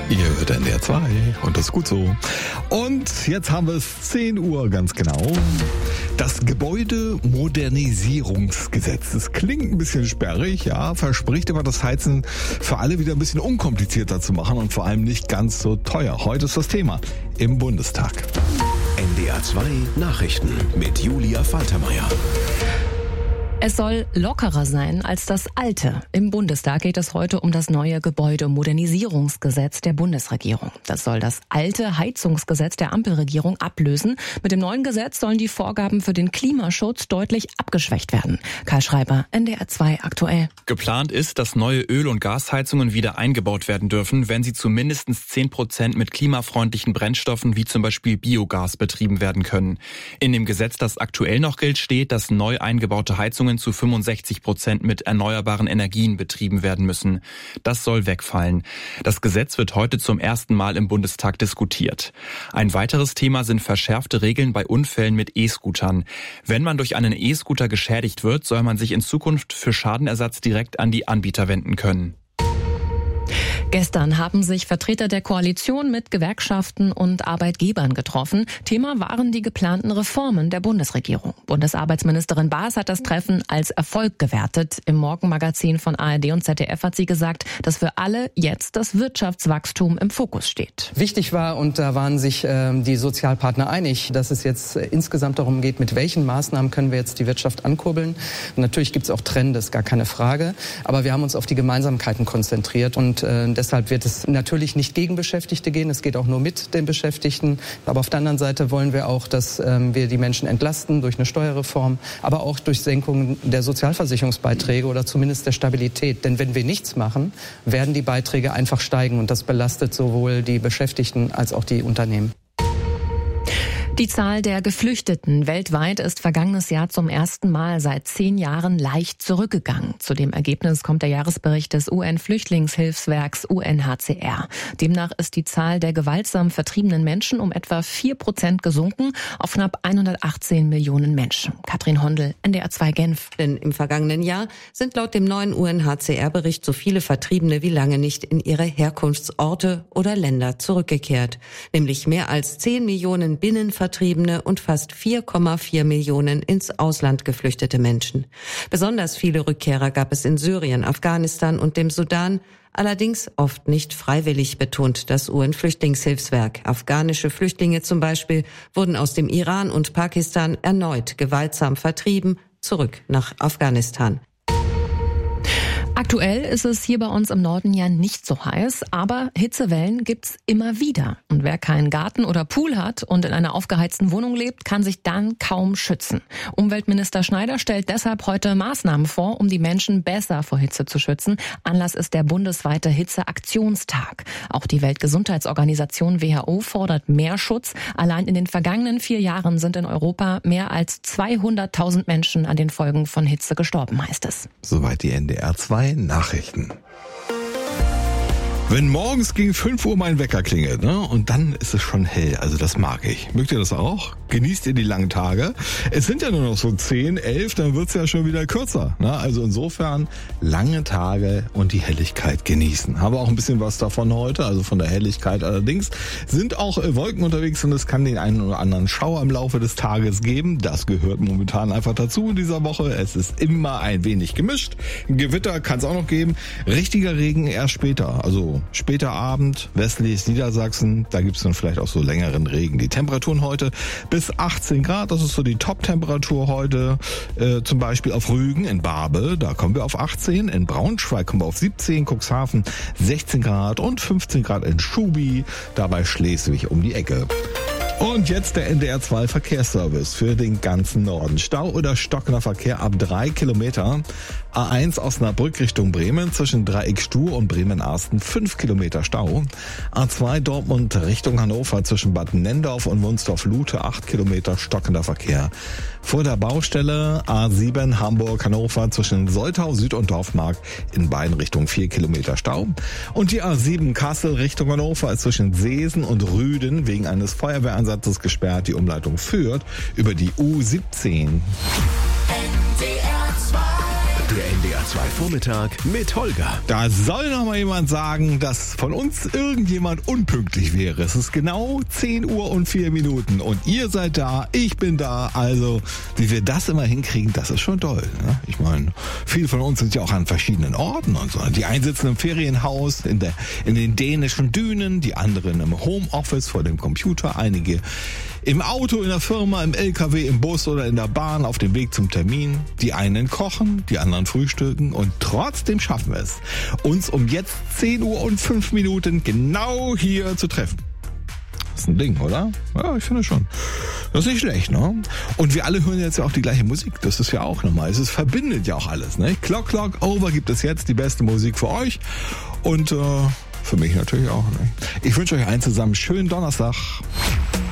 Ihr hört NDR 2 und das ist gut so. Und jetzt haben wir es 10 Uhr ganz genau. Das Gebäudemodernisierungsgesetz. Das klingt ein bisschen sperrig, ja, verspricht aber das Heizen für alle wieder ein bisschen unkomplizierter zu machen und vor allem nicht ganz so teuer. Heute ist das Thema im Bundestag. NDR 2 Nachrichten mit Julia Faltermeier. Es soll lockerer sein als das alte. Im Bundestag geht es heute um das neue Gebäudemodernisierungsgesetz der Bundesregierung. Das soll das alte Heizungsgesetz der Ampelregierung ablösen. Mit dem neuen Gesetz sollen die Vorgaben für den Klimaschutz deutlich abgeschwächt werden. Karl Schreiber, NDR 2 aktuell. Geplant ist, dass neue Öl- und Gasheizungen wieder eingebaut werden dürfen, wenn sie zu mindestens 10% mit klimafreundlichen Brennstoffen wie zum Beispiel Biogas betrieben werden können. In dem Gesetz, das aktuell noch gilt, steht, dass neu eingebaute Heizungen zu 65% mit erneuerbaren Energien betrieben werden müssen. Das soll wegfallen. Das Gesetz wird heute zum ersten Mal im Bundestag diskutiert. Ein weiteres Thema sind verschärfte Regeln bei Unfällen mit E-Scootern. Wenn man durch einen E-Scooter geschädigt wird, soll man sich in Zukunft für Schadenersatz direkt an die Anbieter wenden können. Gestern haben sich Vertreter der Koalition mit Gewerkschaften und Arbeitgebern getroffen. Thema waren die geplanten Reformen der Bundesregierung. Bundesarbeitsministerin Baas hat das Treffen als Erfolg gewertet. Im Morgenmagazin von ARD und ZDF hat sie gesagt, dass für alle jetzt das Wirtschaftswachstum im Fokus steht. Wichtig war, und da waren sich die Sozialpartner einig, dass es jetzt insgesamt darum geht, mit welchen Maßnahmen können wir jetzt die Wirtschaft ankurbeln. Und natürlich gibt es auch Trends, gar keine Frage. Aber wir haben uns auf die Gemeinsamkeiten konzentriert und deshalb wird es natürlich nicht gegen Beschäftigte gehen, es geht auch nur mit den Beschäftigten. Aber auf der anderen Seite wollen wir auch, dass wir die Menschen entlasten durch eine Steuerreform, aber auch durch Senkung der Sozialversicherungsbeiträge oder zumindest der Stabilität. Denn wenn wir nichts machen, werden die Beiträge einfach steigen und das belastet sowohl die Beschäftigten als auch die Unternehmen. Die Zahl der Geflüchteten weltweit ist vergangenes Jahr zum ersten Mal seit 10 Jahren leicht zurückgegangen. Zu dem Ergebnis kommt der Jahresbericht des UN-Flüchtlingshilfswerks UNHCR. Demnach ist die Zahl der gewaltsam vertriebenen Menschen um etwa 4% gesunken auf knapp 118 Millionen Menschen. Katrin Hondel, NDR 2 Genf. Denn im vergangenen Jahr sind laut dem neuen UNHCR-Bericht so viele Vertriebene wie lange nicht in ihre Herkunftsorte oder Länder zurückgekehrt. Nämlich mehr als 10 Millionen Binnenvertriebene und fast 4,4 Millionen ins Ausland geflüchtete Menschen. Besonders viele Rückkehrer gab es in Syrien, Afghanistan und dem Sudan, allerdings oft nicht freiwillig, betont das UN-Flüchtlingshilfswerk. Afghanische Flüchtlinge zum Beispiel wurden aus dem Iran und Pakistan erneut gewaltsam vertrieben, zurück nach Afghanistan. Aktuell ist es hier bei uns im Norden ja nicht so heiß, aber Hitzewellen gibt's immer wieder. Und wer keinen Garten oder Pool hat und in einer aufgeheizten Wohnung lebt, kann sich dann kaum schützen. Umweltminister Schneider stellt deshalb heute Maßnahmen vor, um die Menschen besser vor Hitze zu schützen. Anlass ist der bundesweite Hitzeaktionstag. Auch die Weltgesundheitsorganisation WHO fordert mehr Schutz. Allein in den vergangenen 4 Jahren sind in Europa mehr als 200.000 Menschen an den Folgen von Hitze gestorben, heißt es. Soweit die NDR 2 Nachrichten. Wenn morgens gegen 5 Uhr mein Wecker klingelt, ne, und dann ist es schon hell, also das mag ich. Mögt ihr das auch? Genießt ihr die langen Tage? Es sind ja nur noch so 10, 11, dann wird's ja schon wieder kürzer. Ne? Also insofern lange Tage und die Helligkeit genießen. Habe auch ein bisschen was davon heute, also von der Helligkeit allerdings. Sind auch Wolken unterwegs und es kann den einen oder anderen Schauer im Laufe des Tages geben. Das gehört momentan einfach dazu in dieser Woche. Es ist immer ein wenig gemischt. Gewitter kann es auch noch geben. Richtiger Regen erst später, also später Abend, westliches Niedersachsen, da gibt's dann vielleicht auch so längeren Regen. Die Temperaturen heute bis 18 Grad, das ist so die Top-Temperatur heute, zum Beispiel auf Rügen in Barbe, da kommen wir auf 18, in Braunschweig kommen wir auf 17, Cuxhaven 16 Grad und 15 Grad in Schubi, dabei Schleswig um die Ecke. Und jetzt der NDR 2 Verkehrsservice für den ganzen Norden. Stau oder stockender Verkehr ab 3 Kilometer. A1 Osnabrück Richtung Bremen zwischen Dreieck-Stuhr und Bremen-Arsten 5 Kilometer Stau. A2 Dortmund Richtung Hannover zwischen Bad Nendorf und Wunsdorf-Lute 8 Kilometer stockender Verkehr. Vor der Baustelle A7 Hamburg-Hannover zwischen Soltau Süd und Dorfmark in beiden Richtungen 4 Kilometer Stau. Und die A7 Kassel Richtung Hannover ist zwischen Seesen und Rüden wegen eines Feuerwehreinsatzes gesperrt. Die Umleitung führt über die U17. Der NDR NDR 2 Vormittag mit Holger. Da soll noch mal jemand sagen, dass von uns irgendjemand unpünktlich wäre. Es ist genau 10 Uhr und 4 Minuten und ihr seid da, ich bin da. Also, wie wir das immer hinkriegen, das ist schon toll. Ne? Ich meine, viele von uns sind ja auch an verschiedenen Orten und so. Die einen sitzen im Ferienhaus, in den dänischen Dünen, die anderen im Homeoffice vor dem Computer, einige im Auto, in der Firma, im LKW, im Bus oder in der Bahn auf dem Weg zum Termin. Die einen kochen, die anderen frühstücken und trotzdem schaffen wir es, uns um jetzt 10 Uhr und 5 Minuten genau hier zu treffen. Das ist ein Ding, oder? Ja, ich finde schon. Das ist nicht schlecht, ne? Und wir alle hören jetzt ja auch die gleiche Musik. Das ist ja auch nochmal. Es verbindet ja auch alles, ne? Clock Over gibt es jetzt die beste Musik für euch. Und für mich natürlich auch, ne? Ich wünsche euch allen zusammen schönen Donnerstag.